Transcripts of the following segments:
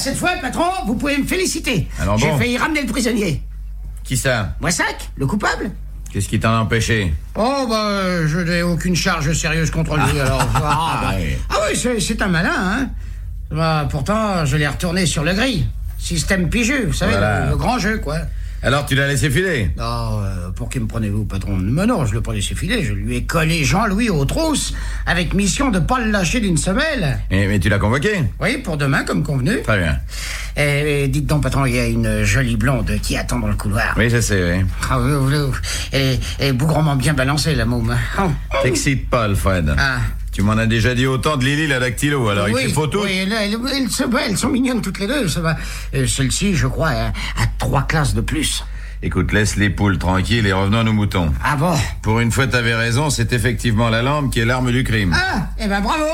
cette fois, patron, vous pouvez me féliciter. Alors J'ai bon. failli ramener le prisonnier. Qui ça? Moissac, le coupable? Qu'est-ce qui t'en a empêché? Oh, je n'ai aucune charge sérieuse contre lui, alors... oui, c'est un malin, hein. Pourtant, je l'ai retourné sur le gris. Système pigeux, vous savez, Voilà. le grand jeu, quoi. Alors tu l'as laissé filer? Non, pour qui me prenez-vous, patron? Mais non, je l'ai pas laissé filer, je lui ai collé Jean-Louis aux trousses, avec mission de pas le lâcher d'une semelle. Mais tu l'as convoqué? Oui, pour demain, comme convenu. Très bien. Dites donc, patron, il y a une jolie blonde qui attend dans le couloir. Oui, je sais, oui. Ah, elle est bougrement bien balancée, la môme. T'excites pas, Alfred. Ah. Tu m'en as déjà dit autant de Lily, la dactylo, alors il fait photo. Oui, elles sont mignonnes toutes les deux, ça va. Celle-ci, je crois, a 3 classes de plus. Écoute, laisse les poules tranquilles et revenons à nos moutons. Ah bon? Pour une fois, t'avais raison, c'est effectivement la lampe qui est l'arme du crime. Ah, bravo.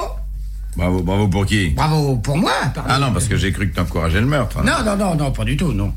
Bravo pour qui? Bravo pour moi, pardon. Ah non, parce que j'ai cru que t'encourageais le meurtre. Non, pas du tout, non.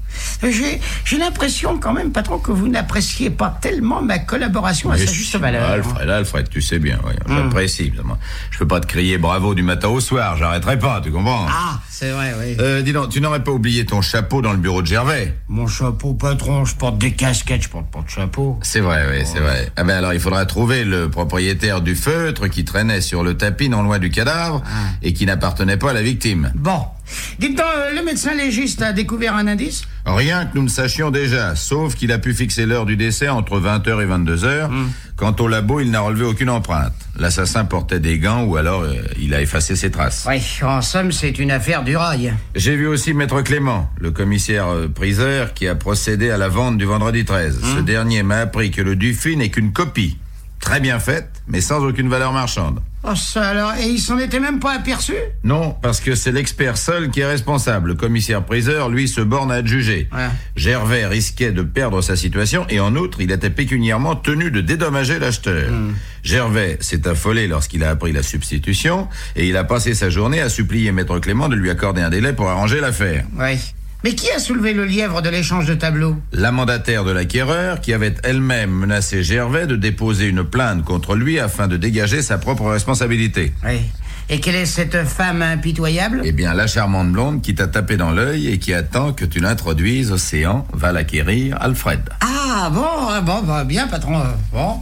J'ai l'impression quand même, patron, que vous n'appréciez pas tellement ma collaboration à sa juste valeur. Alfred, tu sais bien, oui, j'apprécie. Je peux pas te crier bravo du matin au soir, j'arrêterai pas, tu comprends? Ah, c'est vrai, oui. Dis donc, tu n'aurais pas oublié ton chapeau dans le bureau de Gervais? Mon chapeau, patron, je porte des casquettes, je porte pas de chapeau. C'est vrai, oui, c'est vrai. Ah ben alors, il faudra trouver le propriétaire du feutre qui traînait sur le tapis non loin du cadavre et qui n'appartenait pas à la victime. Bon. Dites donc, le médecin légiste a découvert un indice? Rien que nous ne sachions déjà, sauf qu'il a pu fixer l'heure du décès entre 20h et 22h. Quant au labo, il n'a relevé aucune empreinte. L'assassin portait des gants ou alors il a effacé ses traces. Oui, en somme, c'est une affaire du rail. J'ai vu aussi Maître Clément, le commissaire priseur qui a procédé à la vente du vendredi 13. Ce dernier m'a appris que le Dufy n'est qu'une copie. Très bien faite, mais sans aucune valeur marchande. Oh, ça alors, et il s'en était même pas aperçu? Non, parce que c'est l'expert seul qui est responsable. Le commissaire priseur, lui, se borne à juger. Ouais. Gervais risquait de perdre sa situation et en outre, il était pécuniairement tenu de dédommager l'acheteur. Gervais s'est affolé lorsqu'il a appris la substitution et il a passé sa journée à supplier Maître Clément de lui accorder un délai pour arranger l'affaire. Oui. Mais qui a soulevé le lièvre de l'échange de tableaux? La mandataire de l'acquéreur, qui avait elle-même menacé Gervais de déposer une plainte contre lui afin de dégager sa propre responsabilité. Oui. Et quelle est cette femme impitoyable? Eh bien, la charmante blonde qui t'a tapé dans l'œil et qui attend que tu l'introduises Océan va l'acquérir, Alfred. Ah, bon, bien, patron. Bon.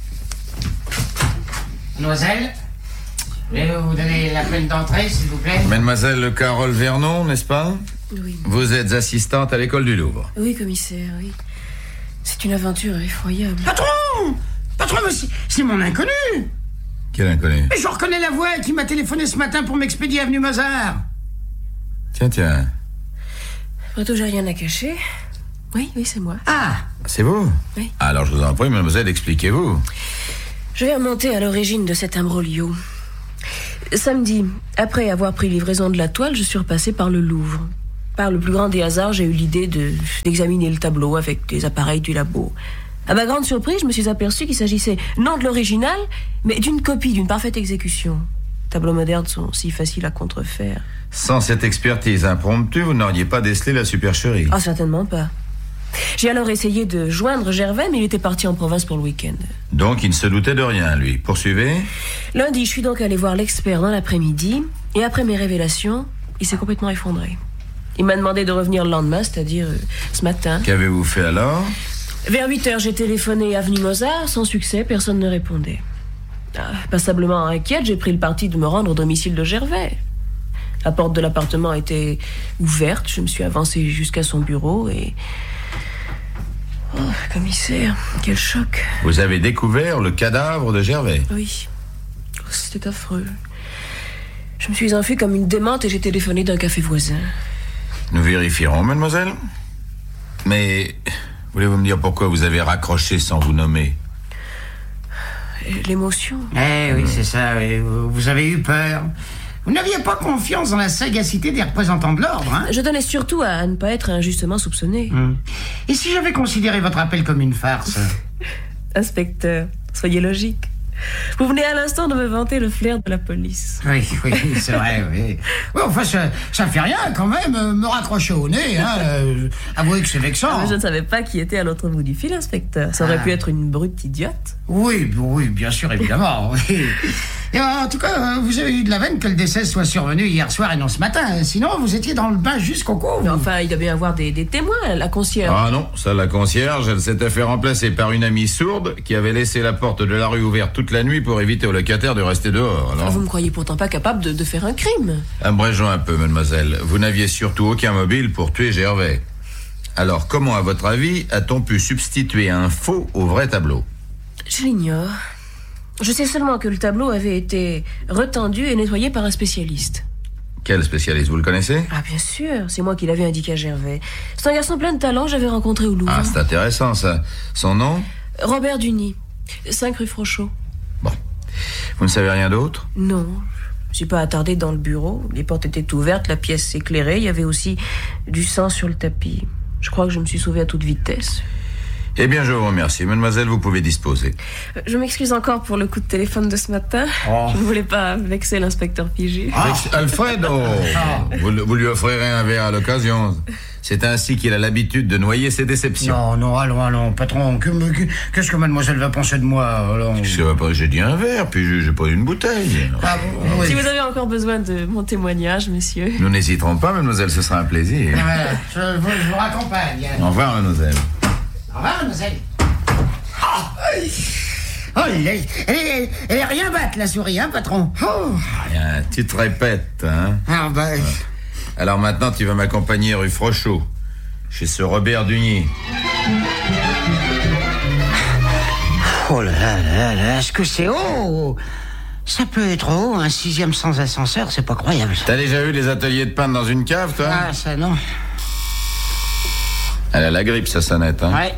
Mademoiselle, voulez-vous vous donner la peine d'entrée, s'il vous plaît? Mademoiselle Carole Vernon, n'est-ce pas? Oui. Vous êtes assistante à l'école du Louvre. Oui, commissaire, oui. C'est une aventure effroyable. Patron, mais c'est mon inconnu. Quel inconnu? Mais je reconnais la voix qui m'a téléphoné ce matin pour m'expédier avenue Mozart. Tiens. Après tout, j'ai rien à cacher. Oui, c'est moi. Ah, C'est vous? Oui. Alors, je vous en prie, mademoiselle, expliquez-vous. Je vais remonter à l'origine de cet imbroglio. Samedi, après avoir pris livraison de la toile, je suis repassé par le Louvre. Par le plus grand des hasards, j'ai eu l'idée d'examiner le tableau avec des appareils du labo. À ma grande surprise, je me suis aperçu qu'il s'agissait non de l'original, mais d'une copie, d'une parfaite exécution. Les tableaux modernes sont si faciles à contrefaire. Sans cette expertise impromptue, vous n'auriez pas décelé la supercherie. Ah, certainement pas. J'ai alors essayé de joindre Gervais, mais il était parti en province pour le week-end. Donc, il ne se doutait de rien, lui. Poursuivez. Lundi, je suis donc allé voir l'expert dans l'après-midi, et après mes révélations, il s'est complètement effondré. Il m'a demandé de revenir le lendemain, c'est-à-dire ce matin. Qu'avez-vous fait alors? Vers 8h, j'ai téléphoné avenue Mozart, sans succès, personne ne répondait. Passablement inquiète, j'ai pris le parti de me rendre au domicile de Gervais. La porte de l'appartement était ouverte, je me suis avancée jusqu'à son bureau et... Oh, commissaire, quel choc. Vous avez découvert le cadavre de Gervais? Oui, c'était affreux. Je me suis enfuie comme une démente et j'ai téléphoné d'un café voisin. Nous vérifierons, mademoiselle. Mais voulez-vous me dire pourquoi vous avez raccroché sans vous nommer? L'émotion. oui, c'est ça, oui. Vous avez eu peur. Vous n'aviez pas confiance dans la sagacité des représentants de l'ordre, hein? Je tenais surtout à ne pas être injustement soupçonné. Et si j'avais considéré votre appel comme une farce? Inspecteur, soyez logique. Vous venez à l'instant de me vanter le flair de la police. Oui, c'est vrai, oui. Oui, enfin, ça fait rien, quand même, me raccrocher au nez, hein. Avouez que c'est vexant. Je ne savais pas qui était à l'autre bout du fil, inspecteur. Ça aurait pu être une brute idiote. Oui, bien sûr, évidemment, oui. Et en tout cas, vous avez eu de la veine que le décès soit survenu hier soir et non ce matin. Sinon, vous étiez dans le bain jusqu'au cou. Mais enfin, il doit bien y avoir des témoins, la concierge. Ah non, ça, la concierge, elle s'était fait remplacer par une amie sourde qui avait laissé la porte de la rue ouverte toute la nuit pour éviter aux locataires de rester dehors. Alors... Vous me croyez pourtant pas capable de faire un crime. Abrégeons un peu, mademoiselle. Vous n'aviez surtout aucun mobile pour tuer Gervais. Alors, comment, à votre avis, a-t-on pu substituer un faux au vrai tableau? Je l'ignore. Je sais seulement que le tableau avait été retendu et nettoyé par un spécialiste. Quel spécialiste, vous le connaissez? Ah, bien sûr, c'est moi qui l'avais indiqué à Gervais. C'est un garçon plein de talent, j'avais rencontré au Louvre. Ah, c'est intéressant, ça. Son nom? Robert Duny, 5 rue Frochot. Bon. Vous ne savez rien d'autre? Non, je ne suis pas attardé dans le bureau. Les portes étaient ouvertes, la pièce éclairée. Il y avait aussi du sang sur le tapis. Je crois que je me suis sauvée à toute vitesse. Eh bien, je vous remercie. Mademoiselle, vous pouvez disposer. Je m'excuse encore pour le coup de téléphone de ce matin. Oh. Je ne voulais pas vexer l'inspecteur Pigu. Alfred, vous lui offrirez un verre à l'occasion. C'est ainsi qu'il a l'habitude de noyer ses déceptions. Non, allons, patron. Qu'est-ce que mademoiselle va penser de moi, alors? J'ai dit un verre, puis j'ai pas une bouteille. Ah bon, oui. Si vous avez encore besoin de mon témoignage, monsieur. Nous n'hésiterons pas, mademoiselle, ce sera un plaisir. Voilà, je vous raccompagne. Au revoir, mademoiselle. Au revoir, mademoiselle. Elle est rien batte, la souris, hein, patron? Rien, tu te répètes, hein? Ah, ben... Alors maintenant, tu vas m'accompagner rue Frochot, chez ce Robert Duny. Oh là, est-ce que c'est haut? Ça peut être haut, un 6e sans ascenseur, c'est pas croyable. T'as déjà eu des ateliers de peintre dans une cave, toi? Ah, ça non. Elle a la grippe, sa sonnette, hein? Ouais.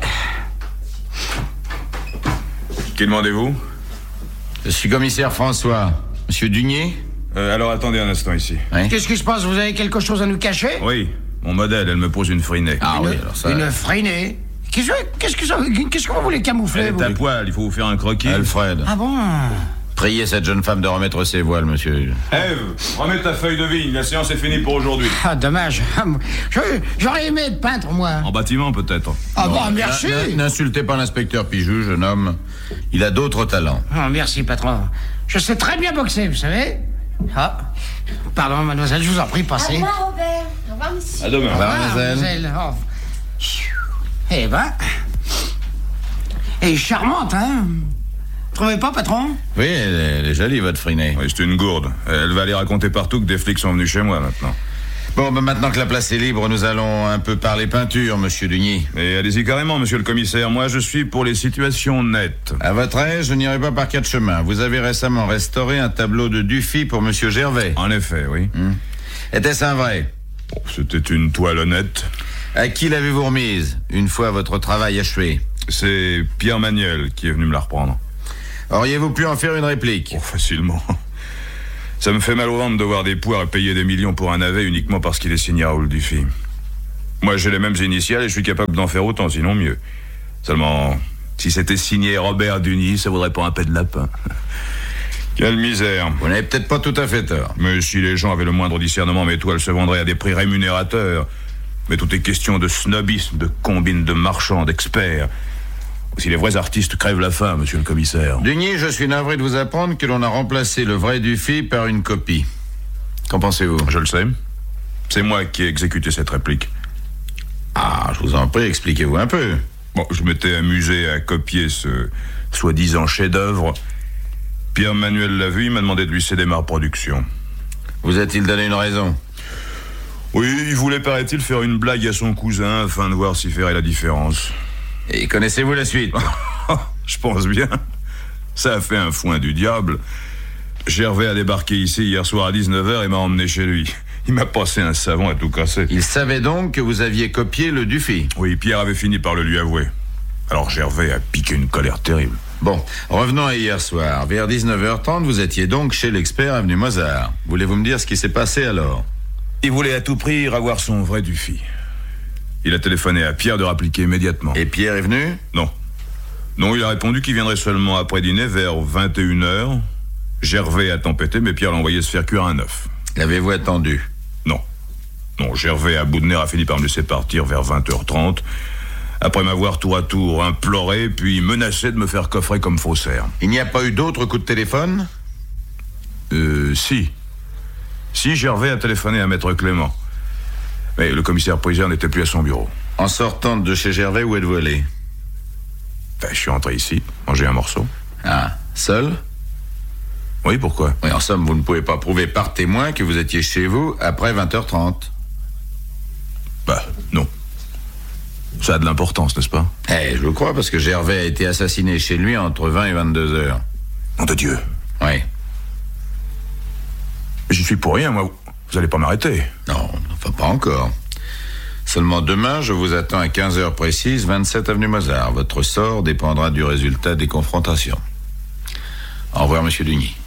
Qui demandez-vous? Je suis commissaire François. Monsieur Duny? Alors attendez un instant ici. Oui. Qu'est-ce qui se passe? Vous avez quelque chose à nous cacher? Oui, mon modèle, elle me pose une frinée. Ah oui, alors ça... Une freinée? Qu'est-ce que vous voulez camoufler, Elle est vous? à poil, il faut vous faire un croquis. Alfred. Ah bon? Priez cette jeune femme de remettre ses voiles, monsieur. Ève, remets ta feuille de vigne, la séance est finie pour aujourd'hui. Ah, dommage. J'aurais aimé être peintre, moi. En bâtiment, peut-être. Ah bon, merci. N'insultez pas l'inspecteur Pigu, jeune homme. Il a d'autres talents. Ah, merci, patron. Je sais très bien boxer, vous savez. Ah, pardon, mademoiselle, je vous en prie, passez. Au revoir, Robert. Au revoir, monsieur. À demain. Au revoir, mademoiselle. Oh. Eh ben... Elle est charmante, hein? Trouvez pas, patron? Oui, elle est jolie, votre frinée. Oui, c'est une gourde. Elle va aller raconter partout que des flics sont venus chez moi, maintenant. Bon, maintenant que la place est libre, nous allons un peu parler peinture, monsieur Duny. Et allez-y carrément, monsieur le commissaire. Moi, je suis pour les situations nettes. À votre aise, je n'irai pas par 4 chemins. Vous avez récemment restauré un tableau de Dufy pour monsieur Gervais. En effet, oui. Était-ce un vrai? Bon, c'était une toile honnête. À qui l'avez-vous remise, une fois votre travail achevé? C'est Pierre Manuel qui est venu me la reprendre. Auriez-vous pu en faire une réplique? Oh, facilement. Ça me fait mal au ventre de voir des poires et payer des millions pour un navet uniquement parce qu'il est signé Raoul Dufy. Moi, j'ai les mêmes initiales et je suis capable d'en faire autant, sinon mieux. Seulement, si c'était signé Robert Duny, ça vaudrait pas un pet de lapin. Quelle misère. Vous n'avez peut-être pas tout à fait tort. Mais si les gens avaient le moindre discernement, mes toiles se vendraient à des prix rémunérateurs. Mais tout est question de snobisme, de combine de marchands, d'experts. Si les vrais artistes crèvent la faim, monsieur le commissaire. Duny, je suis navré de vous apprendre que l'on a remplacé le vrai Dufy par une copie. Qu'en pensez-vous? Je le sais. C'est moi qui ai exécuté cette réplique. Ah, je vous en prie, expliquez-vous un peu. Bon, je m'étais amusé à copier ce soi-disant chef-d'œuvre. Pierre Manuel l'a vu, il m'a demandé de lui céder ma reproduction. Vous a-t-il donné une raison? Oui, il voulait, paraît-il, faire une blague à son cousin afin de voir s'il ferait la différence. Et connaissez-vous la suite? Je pense bien. Ça a fait un foin du diable. Gervais a débarqué ici hier soir à 19h et m'a emmené chez lui. Il m'a passé un savon à tout casser. Il savait donc que vous aviez copié le Dufy? Oui, Pierre avait fini par le lui avouer. Alors Gervais a piqué une colère terrible. Bon, revenons à hier soir. Vers 19h30, vous étiez donc chez l'expert avenue Mozart. Voulez-vous me dire ce qui s'est passé alors? Il voulait à tout prix avoir son vrai Dufy. Il a téléphoné à Pierre de rappliquer immédiatement. Et Pierre est venu? Non. Non, il a répondu qu'il viendrait seulement après dîner vers 21h. Gervais a tempêté, mais Pierre l'a envoyé se faire cuire un œuf. L'avez-vous attendu? Non. Non, Gervais, à bout de nerfs, a fini par me laisser partir vers 20h30. Après m'avoir tour à tour imploré, puis menacé de me faire coffrer comme faussaire. Il n'y a pas eu d'autres coups de téléphone? Si. Si, Gervais a téléphoné à Maître Clément. Mais le commissaire Prusière n'était plus à son bureau. En sortant de chez Gervais, où êtes-vous allé? Ben, je suis rentré ici, manger un morceau. Ah, seul? Oui, pourquoi? Oui, en somme, vous ne pouvez pas prouver par témoin que vous étiez chez vous après 20h30. Bah, non. Ça a de l'importance, n'est-ce pas? Je le crois, parce que Gervais a été assassiné chez lui entre 20 et 22 heures. Nom de Dieu. Oui. Mais j'y suis pour rien, moi. Vous allez pas m'arrêter. Non, enfin pas encore. Seulement demain, je vous attends à 15h précises, 27 avenue Mozart. Votre sort dépendra du résultat des confrontations. Au revoir, monsieur Dugny.